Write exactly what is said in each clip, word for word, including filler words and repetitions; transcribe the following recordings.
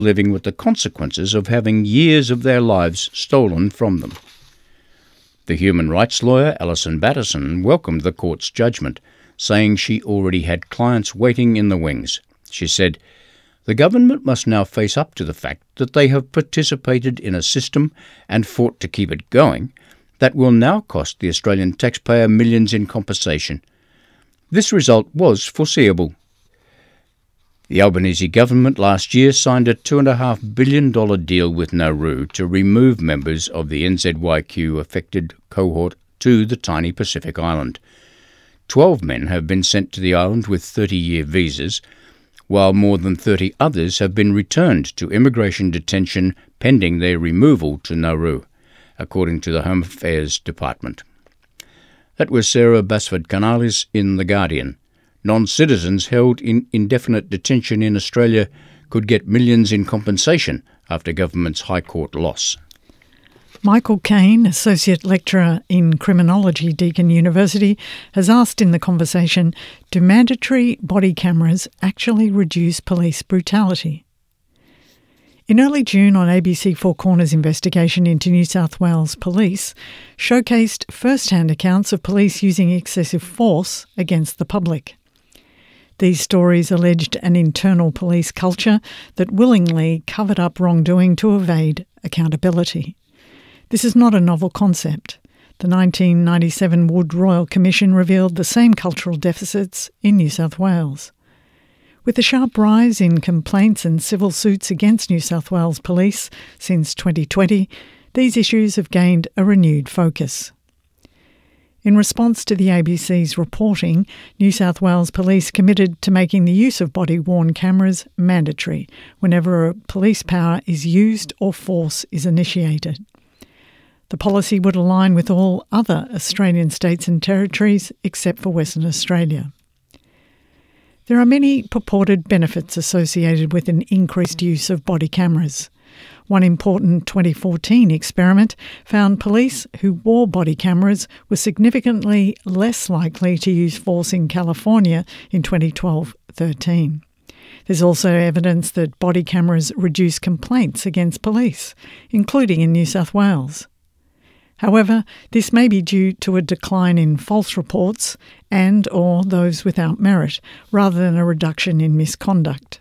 living with the consequences of having years of their lives stolen from them. The human rights lawyer Alison Batterson welcomed the court's judgment, saying she already had clients waiting in the wings. She said, "The government must now face up to the fact that they have participated in a system and fought to keep it going that will now cost the Australian taxpayer millions in compensation. This result was foreseeable." The Albanese government last year signed a two point five billion dollars deal with Nauru to remove members of the N Z Y Q-affected cohort to the tiny Pacific island. Twelve men have been sent to the island with thirty-year visas, while more than thirty others have been returned to immigration detention pending their removal to Nauru, according to the Home Affairs Department. That was Sarah Basford-Canales in The Guardian. Non-citizens held in indefinite detention in Australia could get millions in compensation after government's High Court loss. Michael Caine, Associate Lecturer in Criminology, Deakin University, has asked in The Conversation, do mandatory body cameras actually reduce police brutality? In early June, on A B C Four Corners' investigation into New South Wales Police showcased first-hand accounts of police using excessive force against the public. These stories alleged an internal police culture that willingly covered up wrongdoing to evade accountability. This is not a novel concept. The nineteen ninety-seven Wood Royal Commission revealed the same cultural deficits in New South Wales. With a sharp rise in complaints and civil suits against New South Wales Police since twenty twenty, these issues have gained a renewed focus. In response to the A B C's reporting, New South Wales Police committed to making the use of body-worn cameras mandatory whenever a police power is used or force is initiated. The policy would align with all other Australian states and territories except for Western Australia. There are many purported benefits associated with an increased use of body cameras. One important twenty fourteen experiment found police who wore body cameras were significantly less likely to use force in California in twenty twelve thirteen. There's also evidence that body cameras reduce complaints against police, including in New South Wales. However, this may be due to a decline in false reports and or those without merit, rather than a reduction in misconduct.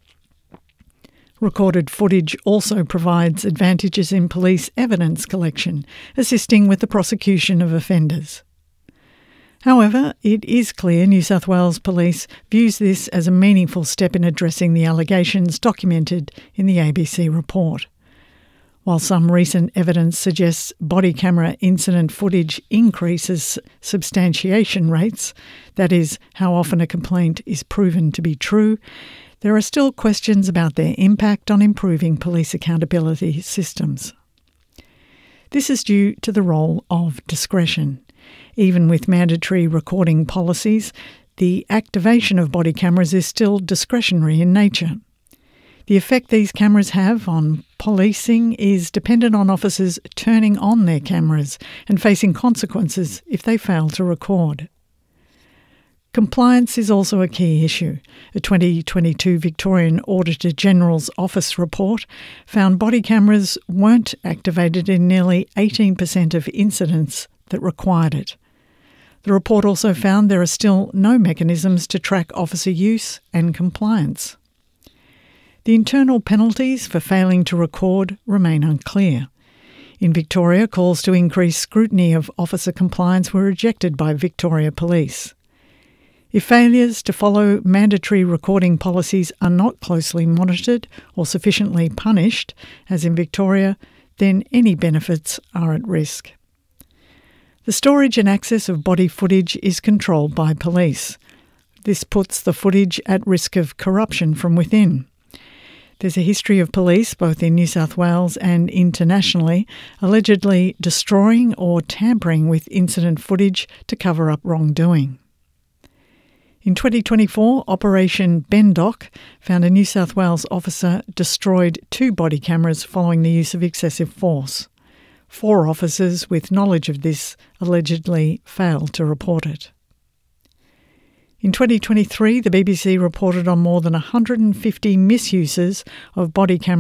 Recorded footage also provides advantages in police evidence collection, assisting with the prosecution of offenders. However, it is clear New South Wales Police views this as a meaningful step in addressing the allegations documented in the A B C report. While some recent evidence suggests body camera incident footage increases substantiation rates, that is, how often a complaint is proven to be true, there are still questions about their impact on improving police accountability systems. This is due to the role of discretion. Even with mandatory recording policies, the activation of body cameras is still discretionary in nature. The effect these cameras have on policing is dependent on officers turning on their cameras and facing consequences if they fail to record. Compliance is also a key issue. A twenty twenty-two Victorian Auditor General's Office report found body cameras weren't activated in nearly eighteen percent of incidents that required it. The report also found there are still no mechanisms to track officer use and compliance. The internal penalties for failing to record remain unclear. In Victoria, calls to increase scrutiny of officer compliance were rejected by Victoria Police. If failures to follow mandatory recording policies are not closely monitored or sufficiently punished, as in Victoria, then any benefits are at risk. The storage and access of body footage is controlled by police. This puts the footage at risk of corruption from within. There's a history of police, both in New South Wales and internationally, allegedly destroying or tampering with incident footage to cover up wrongdoing. In twenty twenty-four, Operation Bendoc found a New South Wales officer destroyed two body cameras following the use of excessive force. Four officers with knowledge of this allegedly failed to report it. In twenty twenty-three, the B B C reported on more than one hundred fifty misuses of body cameras